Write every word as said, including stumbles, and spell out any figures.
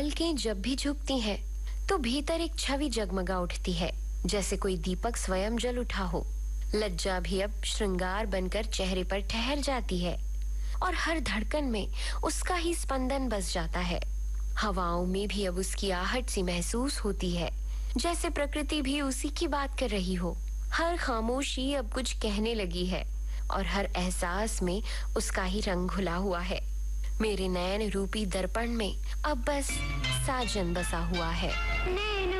पलकें जब भी झुकती हैं, तो भीतर एक छवि जगमगा उठती है, जैसे कोई दीपक स्वयं जल उठा हो। लज्जा भी अब श्रृंगार बनकर चेहरे पर ठहर जाती है और हर धड़कन में उसका ही स्पंदन बस जाता है। हवाओं में भी अब उसकी आहट सी महसूस होती है, जैसे प्रकृति भी उसी की बात कर रही हो। हर खामोशी अब कुछ कहने लगी है और हर एहसास में उसका ही रंग घुला हुआ है। मेरे नयन रूपी दर्पण में अब बस साजन बसा हुआ है।